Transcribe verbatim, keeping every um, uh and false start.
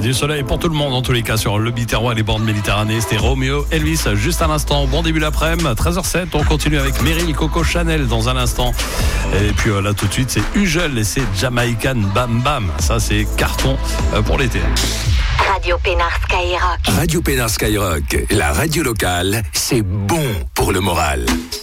Du soleil pour tout le monde, en tous les cas, sur le Biterrois et les bords de Méditerranée. C'était Roméo Elvis, juste à l'instant. Bon début l'après-midi, treize heures zéro sept. On continue avec Meryl, Coco Chanel dans un instant. Et puis là, tout de suite, c'est Ugel et c'est Jamaican Bam Bam. Ça, c'est carton pour l'été. Radio Pénard Skyrock. Radio Pénard Skyrock, la radio locale, c'est bon pour le moral.